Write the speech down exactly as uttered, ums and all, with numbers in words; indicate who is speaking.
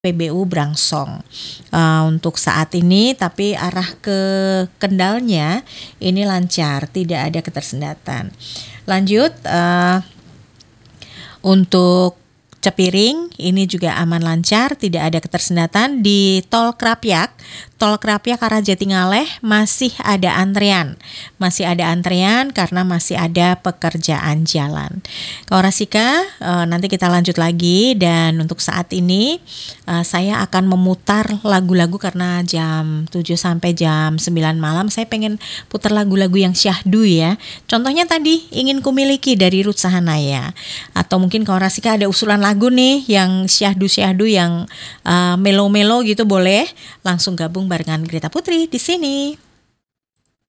Speaker 1: P B U Brangsong uh, untuk saat ini, tapi arah ke Kendalnya ini lancar, tidak ada ketersendatan. Lanjut uh, untuk Cepiring ini juga aman lancar, tidak ada ketersendatan. Di Tol Krapyak, Tol Krapyak arah Jatingaleh masih ada antrean. Masih ada antrean karena masih ada pekerjaan jalan. Kaurasika, uh, nanti kita lanjut lagi, dan untuk saat ini uh, saya akan memutar lagu-lagu karena jam tujuh sampai jam sembilan malam saya pengen putar lagu-lagu yang syahdu ya. Contohnya tadi Ingin Kumiliki dari Ruth Sahanaya. Atau mungkin Kaurasika ada usulan lagu nih yang syahdu-syahdu yang uh, melo-melo gitu, boleh langsung gabung barengan Greta Putri di sini.